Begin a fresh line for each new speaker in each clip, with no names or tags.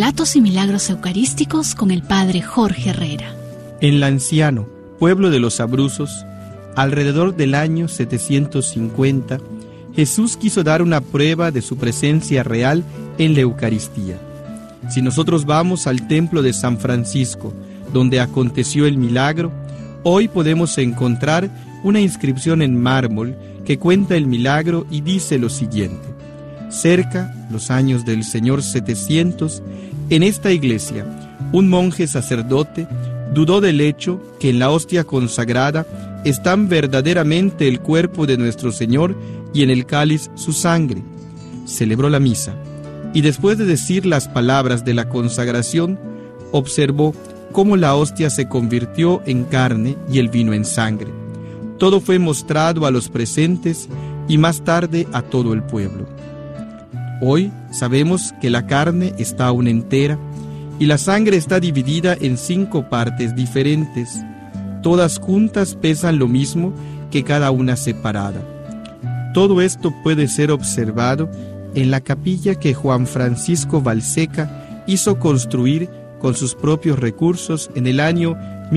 Relatos y milagros eucarísticos con el Padre Jorge Herrera.
En Lanciano, pueblo de los Abruzos, alrededor del año 750, Jesús quiso dar una prueba de su presencia real en la Eucaristía. Si nosotros vamos al templo de San Francisco, donde aconteció el milagro, hoy podemos encontrar una inscripción en mármol que cuenta el milagro y dice lo siguiente: cerca los años del Señor 700, en esta iglesia, un monje sacerdote dudó del hecho que en la hostia consagrada están verdaderamente el cuerpo de nuestro Señor y en el cáliz su sangre. Celebró la misa y después de decir las palabras de la consagración, observó cómo la hostia se convirtió en carne y el vino en sangre. Todo fue mostrado a los presentes y más tarde a todo el pueblo. Hoy sabemos que la carne está aún entera y la sangre está dividida en 5 partes diferentes. Todas juntas pesan lo mismo que cada una separada. Todo esto puede ser observado en la capilla que Juan Francisco Valseca hizo construir con sus propios recursos en el año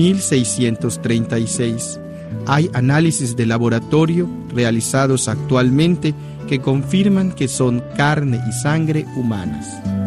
1636. Hay análisis de laboratorio realizados actualmente que confirman que son carne y sangre humanas.